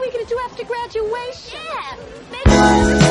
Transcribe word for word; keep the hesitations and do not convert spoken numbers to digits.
we going to do after graduation? Yeah, maybe